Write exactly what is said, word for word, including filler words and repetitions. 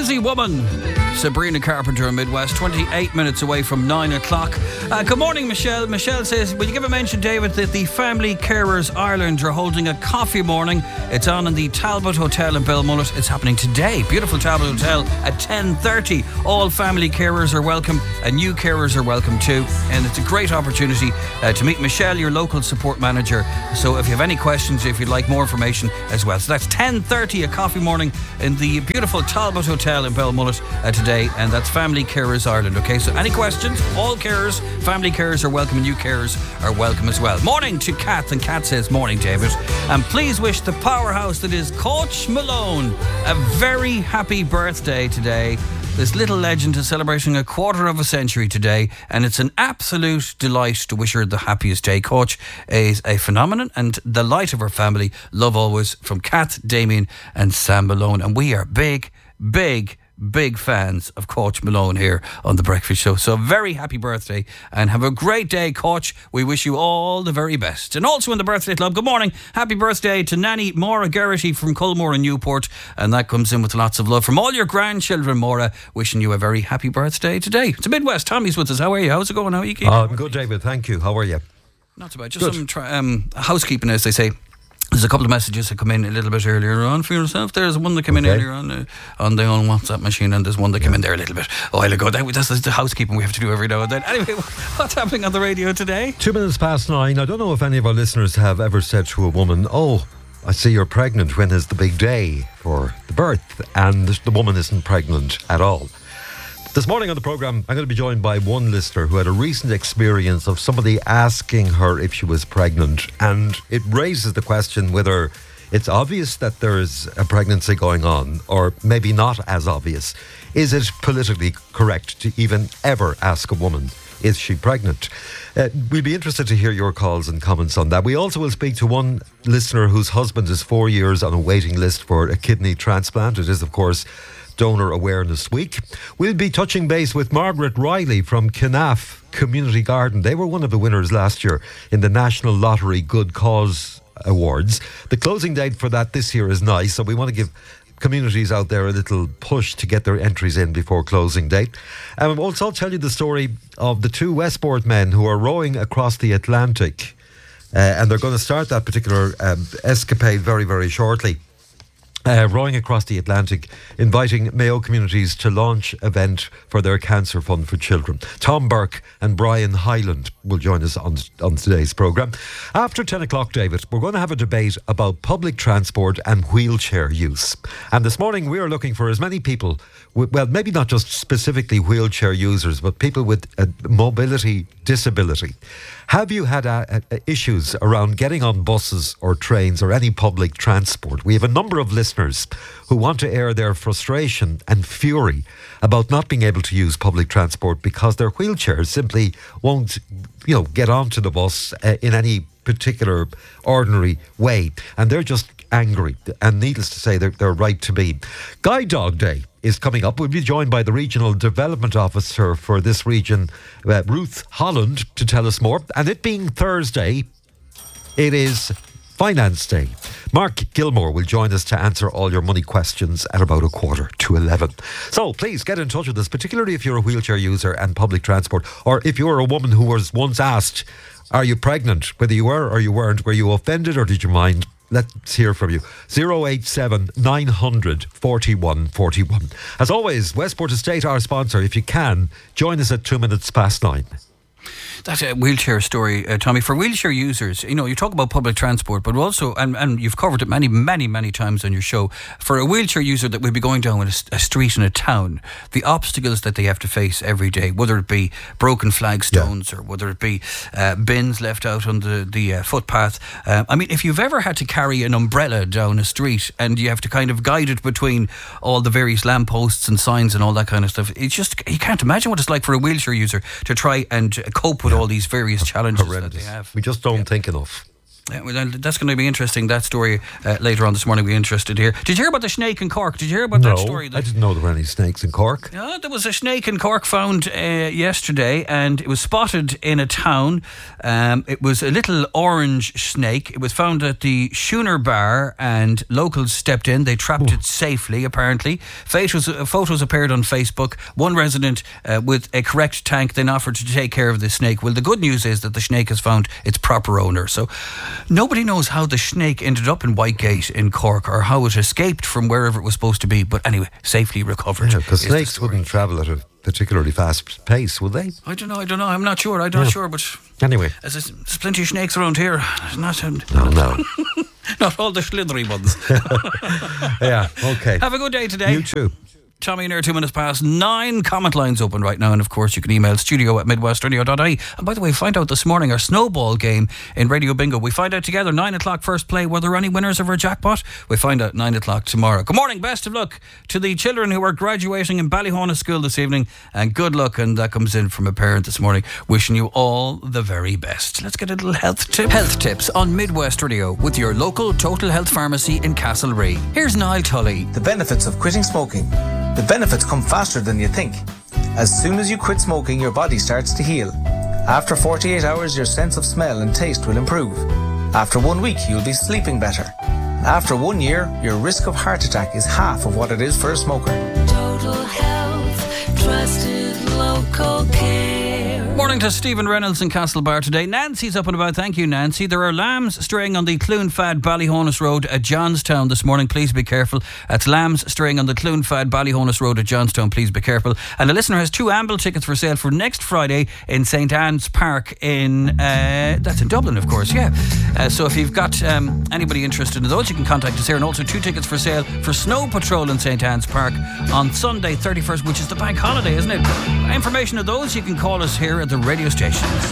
Busy Woman. Sabrina Carpenter in Midwest, twenty-eight minutes away from nine o'clock. Uh, good morning, Michelle. Michelle says, will you give a mention, David, that the Family Carers Ireland are holding a coffee morning. It's on in the Talbot Hotel in Belmullet. It's happening today. Beautiful Talbot Hotel at ten thirty. All family carers are welcome and new carers are welcome too. And it's a great opportunity uh, to meet Michelle, your local support manager. So if you have any questions, if you'd like more information as well. So that's ten thirty, a coffee morning in the beautiful Talbot Hotel in Belmullet uh, today. And that's Family Carers Ireland. Okay, so any questions? All carers, family carers are welcome and new carers are welcome as well. Morning to Kat, and Kat says, morning, David. And please wish the powerhouse that is Coach Malone a very happy birthday today. This little legend is celebrating a quarter of a century today, and it's an absolute delight to wish her the happiest day. Coach is a phenomenon and the light of her family. Love always, from Kath, Damien and Sam Malone. And we are big, big, big fans of Coach Malone here on The Breakfast Show. So very happy birthday and have a great day, Coach. We wish you all the very best. And also in the birthday club, good morning, happy birthday to Nanny Maura Geraghty from Culmore in Newport. And that comes in with lots of love from all your grandchildren, Maura, wishing you a very happy birthday today. It's Midwest. Tommy's with us. How are you? How's it going? How are you keeping? I'm good, David. Thank you. How are you? Not too bad. Just good. some tri- um, housekeeping, as they say. There's a couple of messages that come in a little bit earlier on for yourself. There's one that came in okay. earlier on uh, on the own WhatsApp machine, and there's one that came yeah. in there a little bit a while ago. That, that's the housekeeping we have to do every now and then. Anyway, what's happening on the radio today? Two minutes past nine. I don't know if any of our listeners have ever said to a woman, oh, I see you're pregnant. When is the big day for the birth? And the woman isn't pregnant at all. This morning on the programme, I'm going to be joined by one listener who had a recent experience of somebody asking her if she was pregnant. And it raises the question whether it's obvious that there's a pregnancy going on, or maybe not as obvious. Is it politically correct to even ever ask a woman, is she pregnant? Uh, we'd be interested to hear your calls and comments on that. We also will speak to one listener whose husband is four years on a waiting list for a kidney transplant. It is, of course, Donor Awareness Week. We'll be touching base with Margaret Riley from Knaff Community Garden. They were one of the winners last year in the National Lottery Good Cause Awards. The closing date for that this year is nice, so we want to give communities out there a little push to get their entries in before closing date. And we'll also tell you the story of the two Westport men who are rowing across the Atlantic. Uh, and they're going to start that particular um, escapade very, very shortly. Uh, rowing across the Atlantic, inviting Mayo communities to launch event for their Cancer Fund for Children. Tom Burke and Brian Hyland will join us on, on today's programme. After ten o'clock, David, we're going to have a debate about public transport and wheelchair use. And this morning we are looking for as many people, with, well, maybe not just specifically wheelchair users, but people with a mobility disability. Have you had uh, uh, issues around getting on buses or trains or any public transport? We have a number of listeners who want to air their frustration and fury about not being able to use public transport because their wheelchairs simply won't, you know, get onto the bus uh, in any particular ordinary way. And they're just angry. And needless to say, they're, they're right to be. Guide Dog Day is coming up. We'll be joined by the Regional Development Officer for this region, uh, Ruth Holland, to tell us more. And it being Thursday, it is Finance Day. Mark Gilmore will join us to answer all your money questions at about a quarter to eleven. So please get in touch with us, particularly if you're a wheelchair user and public transport, or if you're a woman who was once asked, are you pregnant? Whether you were or you weren't, were you offended or did you mind? Let's hear from you. zero eight seven nine hundred forty-one forty-one. As always, Westport Estate, our sponsor. If you can, join us at two minutes past nine. That's a wheelchair story, uh, Tommy. For wheelchair users, you know, you talk about public transport, but also, and, and you've covered it many, many, many times on your show, for a wheelchair user that will be going down a, a street in a town, the obstacles that they have to face every day, whether it be broken flagstones yeah. or whether it be uh, bins left out on the, the uh, footpath. Uh, I mean, if you've ever had to carry an umbrella down a street and you have to kind of guide it between all the various lampposts and signs and all that kind of stuff, it's just, you can't imagine what it's like for a wheelchair user to try and cope with all these various challenges Horrendous. that they have. We just don't yeah. think enough. Yeah, well, that's going to be interesting, that story uh, later on this morning. We're interested here. Did you hear about the snake in Cork? Did you hear about no, that story? I didn't know there were any snakes in Cork. Yeah, there was a snake in Cork found uh, yesterday, and it was spotted in a town. Um, it was a little orange snake. It was found at the Schooner Bar, and locals stepped in. They trapped Ooh. it safely, apparently. Photos, uh, photos appeared on Facebook. One resident uh, with a correct tank then offered to take care of the snake. Well, the good news is that the snake has found its proper owner. So nobody knows how the snake ended up in Whitegate in Cork, or how it escaped from wherever it was supposed to be. But anyway, safely recovered. Yeah, because snakes wouldn't travel at a particularly fast pace, would they? I don't know, I don't know. I'm not sure. I'm not yeah. sure, but anyway. There's, there's plenty of snakes around here. Not, um, no, no. Not all the slithery ones. Yeah, okay. Have a good day today. You too. Tommy and Air, two minutes past nine. Comment lines open right now, and of course you can email studio at midwestradio dot I E. And by the way, find out this morning our snowball game in Radio Bingo. We find out together nine o'clock first play were there any winners of our jackpot. We find out nine o'clock tomorrow. Good morning, best of luck to the children who are graduating in Ballyhona School this evening, and good luck. And that comes in from a parent this morning, wishing you all the very best. Let's get a little health tip. Health tips on Midwest Radio with your local Total Health Pharmacy in Castlereagh. Here's Niall Tully. The benefits of quitting smoking. The benefits come faster than you think. As soon as you quit smoking, your body starts to heal. After forty-eight hours, your sense of smell and taste will improve. After one week, you'll be sleeping better. After one year, your risk of heart attack is half of what it is for a smoker. Total Health, trusted local care. Morning to Stephen Reynolds in Castlebar today. Nancy's up and about. Thank you, Nancy. There are lambs straying on the Cloonfad Ballyhonus Road at Johnstown this morning. Please be careful. That's lambs straying on the Cloonfad Ballyhonus Road at Johnstown. Please be careful. And a listener has two amble tickets for sale for next Friday in Saint Anne's Park in uh, that's in Dublin, of course. Yeah. Uh, so if you've got um, anybody interested in those, you can contact us here. And also two tickets for sale for Snow Patrol in Saint Anne's Park on Sunday thirty-first, which is the bank holiday, isn't it? Information of those, you can call us here at the radio station.